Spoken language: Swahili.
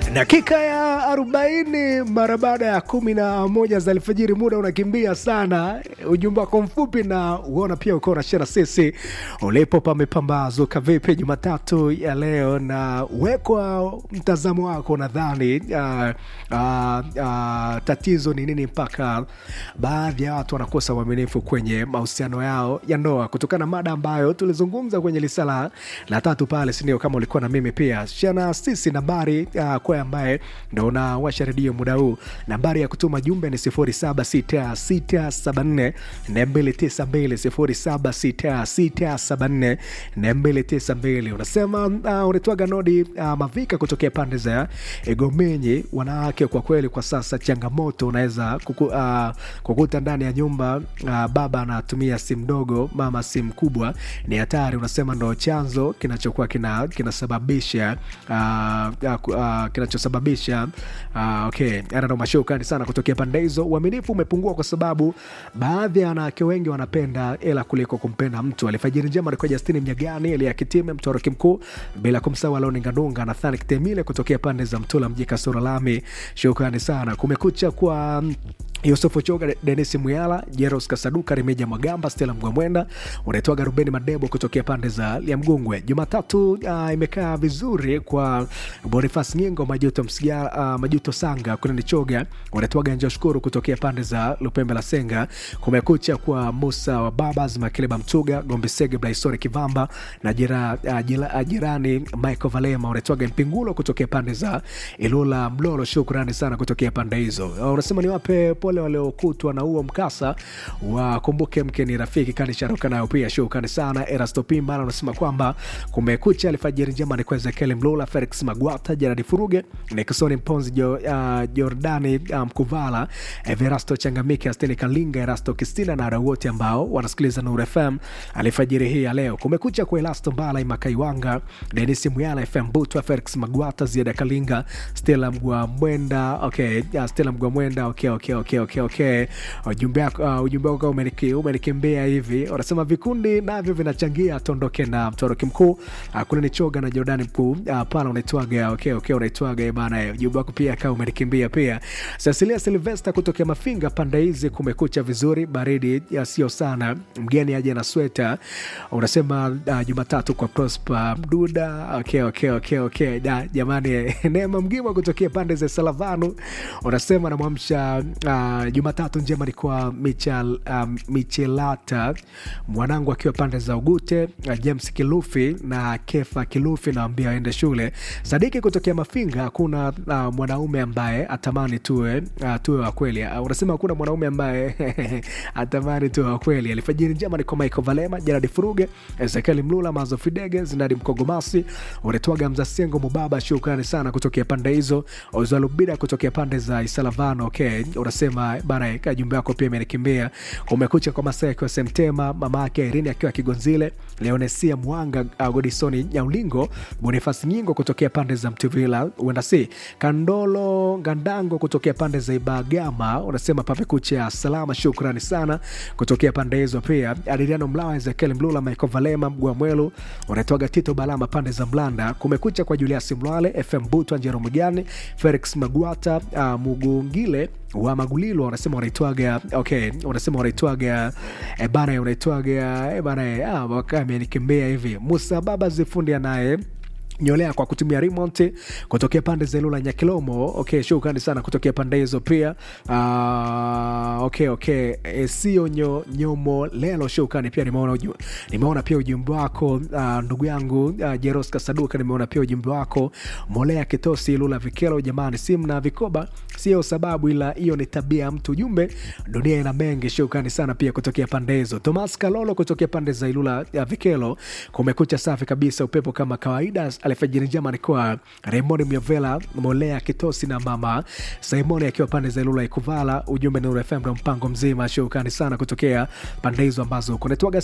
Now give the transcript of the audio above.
Dakika ya 40 mara baada ya 11 za alfajiri, muda unakimbia sana. Ujumbe wako mfupi na uona pia uko na share sisi ulipo pamepambazuka vipi Jumatatu ya leo, na wekwa mtazamo wako. Nadhani tatizo ni nini mpaka baadhi ya watu wanakosa uaminifu kwenye mahusiano yao ya ndoa, kutokana na mada ambayo tulizungumza kwenye lisala la tatu pale, si ndio? Kama ulikuwa na mimi pia shana sisi nambari kwa ambaye ndio unawasha redio muda huu, nambari ya kutuma jumbe ni 076674 292 076674 unasema unatoaga Nodi Mavika kutokea pande za Egomenyi. Wanawake kwa kweli kwa sasa changamoto, unaweza kukuta ndani ya nyumba baba anatumia simu ndogo, mama simu kubwa, ni hatari. Unasema ndo chanzo kinachokuwa kinasababisha kinachosababisha okay, ndo mashukani sana kutokea pande hizo. Uaminifu umepungua kwa sababu baadhi ya wanawake wengi wanapenda hela kuliko kumpenda mtu. Alifajiri njema alikuwa Justini Mnyagani, Elia Kitime, Mtoroki Mkuu, bila kumsahau Aloni Ngandunga, Nathani Kitemile kutokea pande za Mtula Mji Kasoro Lami. Shukrani sana. Kumekucha kwa Yusufu Choga, Dennis Muyala, Jeros Kasaduka, Remeja Magamba, Stella Mgwamwenda, unaitwaga Rubeni Madebo kutokea pande za Liamgungwe. Jumatatu imekaa vizuri kwa Boniface Ngingo, Majuto Sanga, Kunani Choga, unaitwaga Njoshkuru kutokea pande za Lupembe la Senga. Kumekucha kwa Musa wa Babas, Makeleba Mtuga, Gombe Sege, Blaisori Kivamba na jirani Michael Valema, unaitwaga Mpingulo kutokea pande za Ilula Mlolo. Shukrani sana kutokea pande hizo. Unasema ni wape pole waliokutwa na huo mkasa, wakumbuke mke ni rafiki, kani sharuka nayo pia. Shukrani sana. Erasto Pimba unasema kwamba kumekucha alfajiri njema ni kwa Ezekiel Mlula, Felix Magwata, Gerard Furuge, Nixon Mponzi, Jordani Mkuvala, Everasto Changamike, Asteni Kalinga, Erasto Kistina na wadau wote ambao wanasikiliza Nuru FM alfajiri hii ya leo. Kumekucha kwa Elasto Mbala, Imakaiwanga, Dennis Muyala, FM Butwa, Felix Magwata, Ziada Kalinga, Stella Mgwamwenda. Okay, Stella Mgwamwenda. Okay. Ujumbe wako umenikimbia hivi. Unasema vikundi navyo vinachangia tondoke na Mtoroki Mkuu, kuna ni Choga na Jordani Mkuu pala unaitwaga. Okay, unaitwaga bana. Ujumbe wako pia kama umenikimbia pia. Cecilia Silvester kutokea Mafinga pande hizi, kumekucha vizuri, baridi sio sana, mgeni aje na sweta. Unasema Jumatatu kwa Prosper Mduda. Okay. Jamani, Neema Mgima kutokea pande za Salavanu, unasema namwamsha Jumatatu njema ni kwa Michelata mwanangu akiwa pande za Ugute, James Kilufi na Kefa Kilufi naambia aende shule. Sadiki kutokea Mafinga, hakuna mwanaume ambaye atamani tuwe wa kweli. Unasema hakuna mwanaume ambaye atamani tuwe wa kweli. Alifajiri njema ni kwa Michael Valema, Gerard Furuge, Ezekiel Mlula, Mazo Fidege, Zinadi Mkogomasi, unatoaga Mzasengo Mubaba. Shukrani sana kutokea pande hizo. Ozalubida kutokea pande za Isalavano. Okay, unasema bana jumbe yako pia imenikimbia. Kumekucha kwa Masaya kwa Semtema, mama yake Irene akiwa Kigonzile, Leonesia Mwanga, Godisoni Nyaulingo, Boniface Nyingo kutokea pande za Mtuvila, uendasi Kandolo Gandango kutokea pande za Ibagama. Unasema pamekucha salama. Shukrani sana kutokea pande hizo pia. Adriano Mlawa, Ezekiel Mlula, Michael Valema, Mgwamwelu, unatoaga Tito Balama pande za Mlanda. Kumekucha kwa Julius Mlwale, FM Butu, Anjero Mugani, Felix Magwata, Mugungile wa Magulilo, unasema unaitwaga. Okay, unasema unaitwaga bana, unaitwaga bana wakame nikimbea hivi. Musa Baba Zifundi anaye nyolea kwa kutumia remote kutokea pande za Ilula Nyakilomo. Okay, shukrani sana kutokea pande hizo pia. Okay. Sio nyomo lelo, shukrani pia. Nimeona pia ujumbe wako ndugu yangu Jeros Kasaduka, nimeona pia ujumbe wako Molea Kitosi Ilula Vikelo. Jamani, simu na vikoba sio sababu, ila hiyo ni tabia ya mtu. Jumbe dunia ina mengi. Shukrani sana pia kutokea pande hizo. Thomas Kalolo kutokea pande za Ilula Vikelo, kumekucha safi kabisa, upepo kama kawaida. Alifajiri njema ni kwa Raymond Miovela, Molea Kitosi na mama Simoni akiwa pande za Ilula Ikuvala. Ujumbe ni Nuru FM mpango mzima. Shukrani sana kutokea pande hizo ambazo kunatoaga